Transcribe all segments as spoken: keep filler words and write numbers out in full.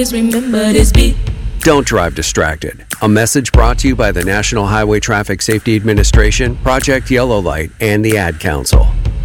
Remember this beat. Don't drive distracted. A message brought to you by the National Highway Traffic Safety Administration, Project Yellow Light, and the Ad Council.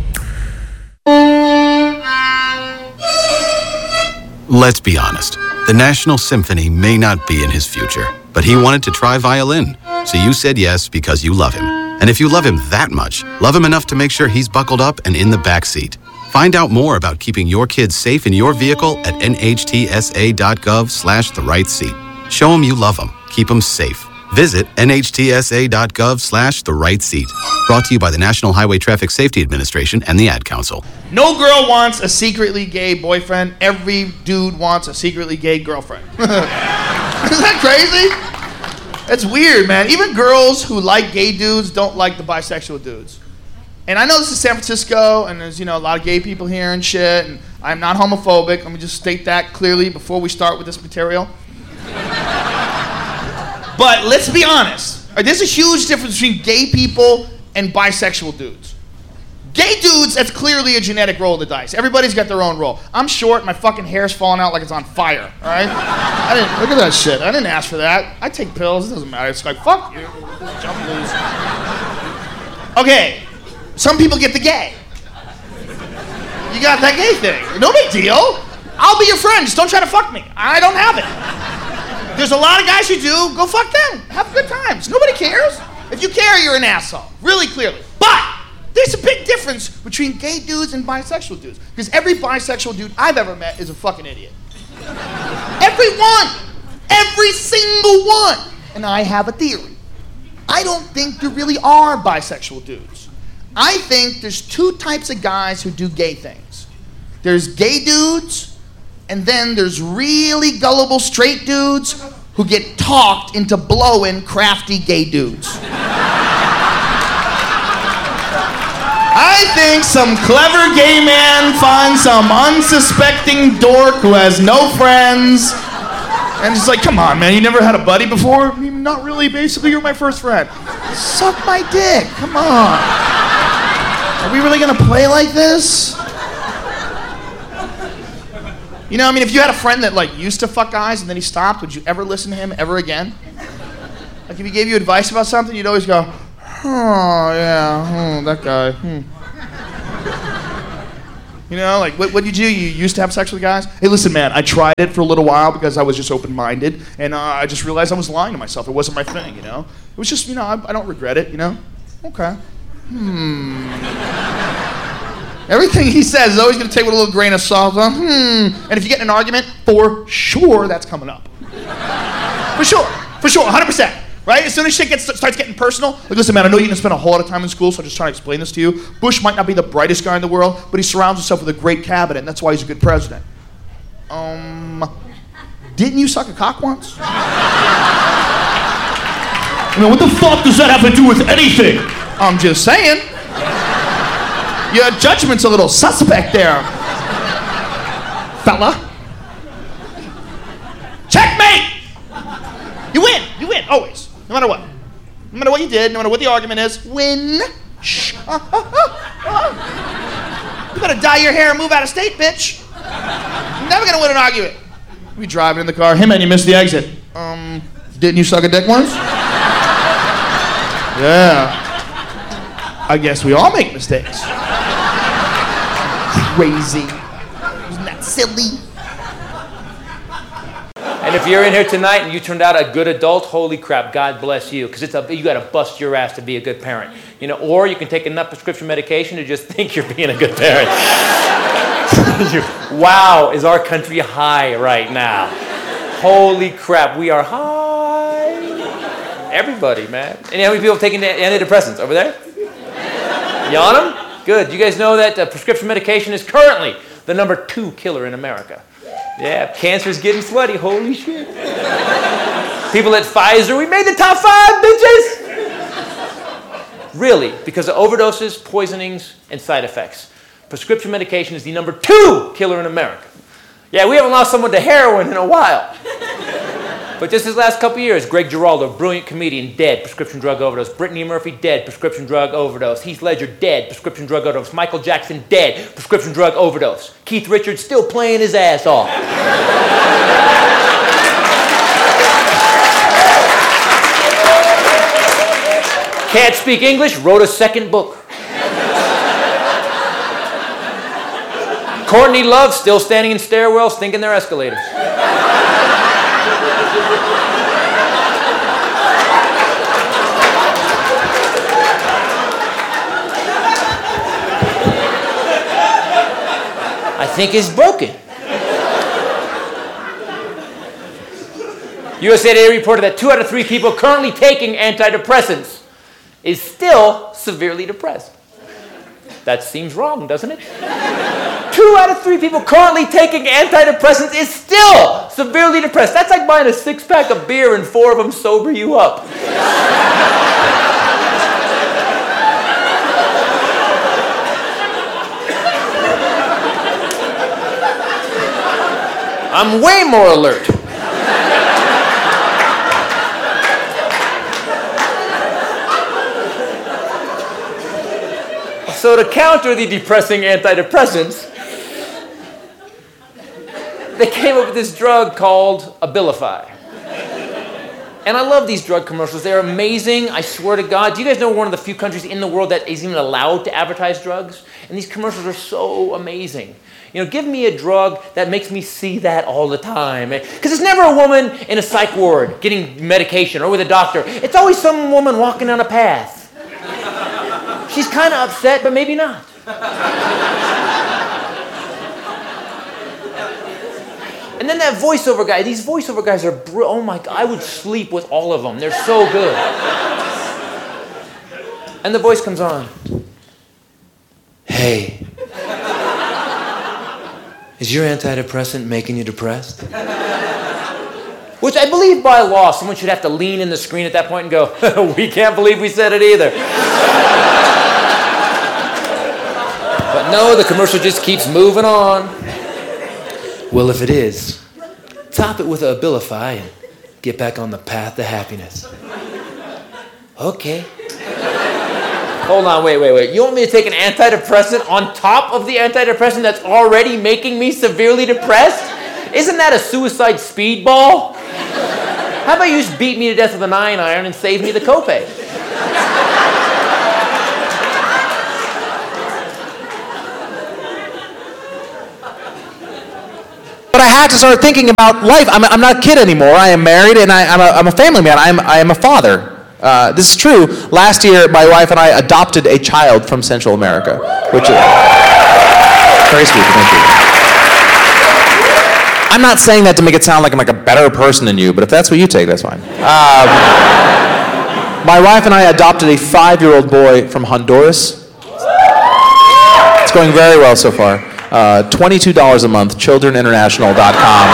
Let's be honest. The National Symphony may not be in his future, but he wanted to try violin. So you said yes because you love him. And if you love him that much, love him enough to make sure he's buckled up and in the back seat. Find out more about keeping your kids safe in your vehicle at nhtsa.gov slash the right seat. Show them you love them. Keep them safe. Visit nhtsa.gov slash the right seat. Brought to you by the National Highway Traffic Safety Administration and the Ad Council. No girl wants a secretly gay boyfriend. Every dude wants a secretly gay girlfriend. Isn't that crazy? It's weird, man. Even girls who like gay dudes don't like the bisexual dudes. And I know this is San Francisco, and there's, you know, a lot of gay people here and shit, and I'm not homophobic. Let me just state that clearly before we start with this material. But let's be honest. There's a huge difference between gay people and bisexual dudes. Gay dudes, that's clearly a genetic roll of the dice. Everybody's got their own role. I'm short, my fucking hair's falling out like it's on fire, all right? I didn't, look at that shit. I didn't ask for that. I take pills, it doesn't matter. It's like, fuck you. Jump loose. Okay. Some people get the gay. You got that gay thing. No big deal. I'll be your friend. Just don't try to fuck me. I don't have it. There's a lot of guys who do. Go fuck them. Have good times. Nobody cares. If you care, you're an asshole. Really clearly. But there's a big difference between gay dudes and bisexual dudes. Because every bisexual dude I've ever met is a fucking idiot. Every one. Every single one. And I have a theory. I don't think there really are bisexual dudes. I think there's two types of guys who do gay things. There's gay dudes, and then there's really gullible straight dudes who get talked into blowing crafty gay dudes. I think some clever gay man finds some unsuspecting dork who has no friends, and he's like, come on, man, you never had a buddy before? I mean, not really, basically, you're my first friend. Suck my dick, come on. Are we really gonna play like this? You know, I mean, if you had a friend that like used to fuck guys and then he stopped, would you ever listen to him ever again? Like if he gave you advice about something, you'd always go, oh yeah, hmm, that guy, hmm. You know, like what what did you do? You used to have sex with guys? Hey, listen, man, I tried it for a little while because I was just open-minded, and uh, I just realized I was lying to myself. It wasn't my thing, you know? It was just, you know, I, I don't regret it, you know? Okay. Hmm. Everything he says is always going to take with a little grain of salt. Huh? Hmm. And if you get in an argument, for sure that's coming up. For sure. For sure. one hundred percent. Right? As soon as shit gets, starts getting personal, like, listen, man, I know you didn't spend a whole lot of time in school, so I'm just trying to explain this to you. Bush might not be the brightest guy in the world, but he surrounds himself with a great cabinet, and that's why he's a good president. Um, didn't you suck a cock once? I mean, what the fuck does that have to do with anything? I'm just saying. Your judgment's a little suspect there, fella. Checkmate! You win. You win, always. No matter what. No matter what you did, no matter what the argument is, win. Shh. Uh, uh, uh, uh. You better dye your hair and move out of state, bitch. You're never gonna win an argument. We driving in the car. Hey, man, you missed the exit. Um, didn't you suck a dick once? Yeah. I guess we all make mistakes. Crazy. Isn't that silly? And if you're in here tonight and you turned out a good adult, holy crap, God bless you, because it's a you got to bust your ass to be a good parent, you know. Or you can take enough prescription medication to just think you're being a good parent. Wow, is our country high right now? Holy crap, we are high. Everybody, man. And how many people taking antidepressants over there? You on them? Good. You guys know that uh, prescription medication is currently the number two killer in America. Yeah, cancer's getting sweaty. Holy shit. People at Pfizer, we made the top five, bitches! Really, because of overdoses, poisonings, and side effects. Prescription medication is the number two killer in America. Yeah, we haven't lost someone to heroin in a while. But just this last couple years, Greg Giraldo, brilliant comedian, dead, prescription drug overdose. Brittany Murphy, dead, prescription drug overdose. Heath Ledger, dead, prescription drug overdose. Michael Jackson, dead, prescription drug overdose. Keith Richards still playing his ass off. Can't speak English, wrote a second book. Courtney Love still standing in stairwells thinking they're escalators. I think it's broken. U S A Today reported that two out of three people currently taking antidepressants is still severely depressed. That seems wrong, doesn't it? Two out of three people currently taking antidepressants is still severely depressed. That's like buying a six-pack of beer and four of them sober you up. I'm way more alert. So to counter the depressing antidepressants, they came up with this drug called Abilify. And I love these drug commercials. They're amazing, I swear to God. Do you guys know we're one of the few countries in the world that is even allowed to advertise drugs? And these commercials are so amazing. You know, give me a drug that makes me see that all the time. Because it's never a woman in a psych ward getting medication or with a doctor. It's always some woman walking down a path. She's kind of upset, but maybe not. And then that voiceover guy, these voiceover guys are, br- oh my God, I would sleep with all of them. They're so good. And the voice comes on. Hey, is your antidepressant making you depressed? Which I believe by law, someone should have to lean in the screen at that point and go, we can't believe we said it either. But no, the commercial just keeps moving on. Well, if it is, top it with a Abilify and get back on the path to happiness. Okay. Hold on, wait, wait, wait. You want me to take an antidepressant on top of the antidepressant that's already making me severely depressed? Isn't that a suicide speedball? How about you just beat me to death with a nine iron and save me the copay? But I had to start thinking about life. I'm, I'm not a kid anymore. I am married, and I, I'm, a, I'm a family man. I'm, I am a father. Uh, this is true. Last year, my wife and I adopted a child from Central America, which is very sweet. Thank you. I'm not saying that to make it sound like I'm like a better person than you, but if that's what you take, that's fine. Um, my wife and I adopted a five-year-old boy from Honduras. It's going very well so far. Uh, twenty-two dollars a month, children international dot com.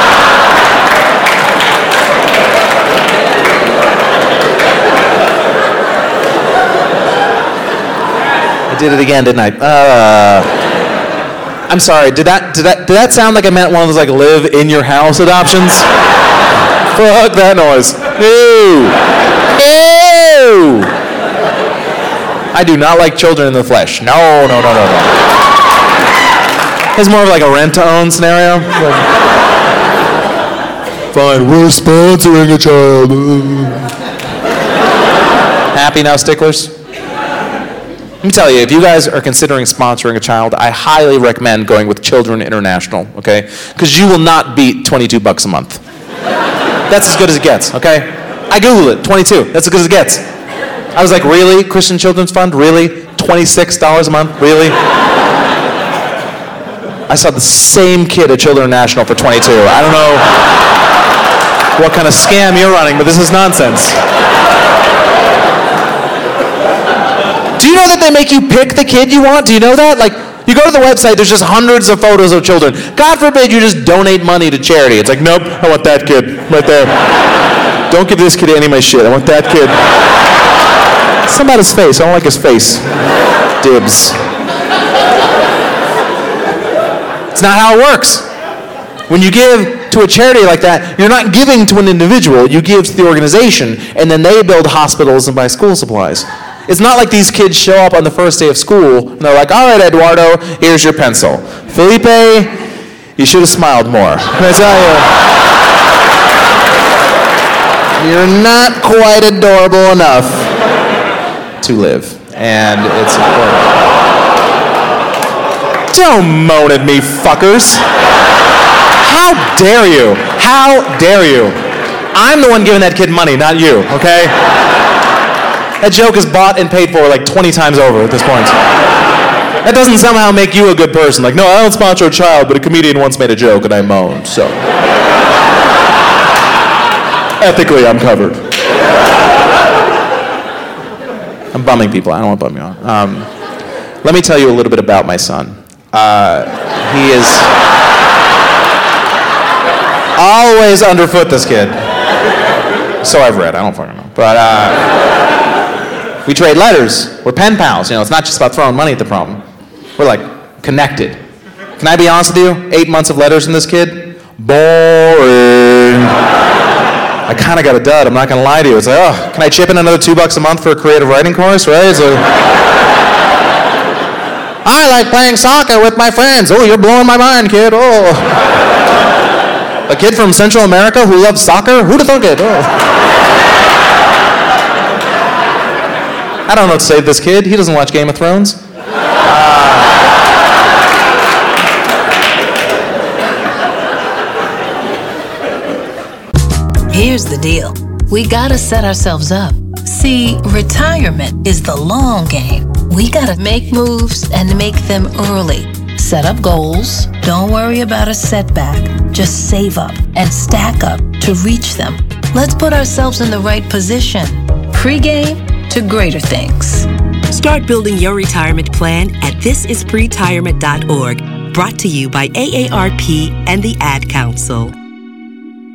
I did it again, didn't I? Uh, I'm sorry. Did that did that did that sound like I meant one of those like live in your house adoptions? Fuck that noise. Ew. Ew. I do not like children in the flesh. No, no, no, no, no. It's more of like a rent-to-own scenario. Like, fine, we're sponsoring a child. Happy now, sticklers? Let me tell you, if you guys are considering sponsoring a child, I highly recommend going with Children International, okay? Because you will not beat twenty-two bucks a month. That's as good as it gets, okay? I Googled it, twenty-two. That's as good as it gets. I was like, really? Christian Children's Fund? Really? twenty-six dollars a month? Really? I saw the same kid at Children International for twenty-two. I don't know what kind of scam you're running, but this is nonsense. Do you know that they make you pick the kid you want? Do you know that? Like, you go to the website, there's just hundreds of photos of children. God forbid you just donate money to charity. It's like, nope, I want that kid right there. Don't give this kid any of my shit. I want that kid. Something about his face. I don't like his face. Dibs. It's not how it works. When you give to a charity like that, you're not giving to an individual, you give to the organization, and then they build hospitals and buy school supplies. It's not like these kids show up on the first day of school, and they're like, all right, Eduardo, here's your pencil. Felipe, you should have smiled more. Can I tell you? You're not quite adorable enough to live, and it's important. Don't moan at me, fuckers. How dare you? How dare you? I'm the one giving that kid money, not you, okay? That joke is bought and paid for like twenty times over at this point. That doesn't somehow make you a good person. Like, no, I don't sponsor a child, but a comedian once made a joke and I moaned, so. Ethically, I'm covered. I'm bumming people. I don't want to bum you out. Um, let me tell you a little bit about my son. Uh, he is always underfoot, this kid. So I've read. I don't fucking know. But uh, we trade letters. We're pen pals. You know, it's not just about throwing money at the problem. We're like connected. Can I be honest with you? Eight months of letters from this kid? Boring. I kind of got a dud. I'm not going to lie to you. It's like, oh, can I chip in another two bucks a month for a creative writing course, right? It's like, I like playing soccer with my friends. Oh, you're blowing my mind, kid. Oh. A kid from Central America who loves soccer? Who'd have thunk it? Oh. I don't know what to say to this kid. He doesn't watch Game of Thrones. Here's the deal. We gotta set ourselves up. See, retirement is the long game. We gotta make moves and make them early. Set up goals. Don't worry about a setback. Just save up and stack up to reach them. Let's put ourselves in the right position. Pre-game to greater things. Start building your retirement plan at this is pre retirement dot org. Brought to you by A A R P and the Ad Council.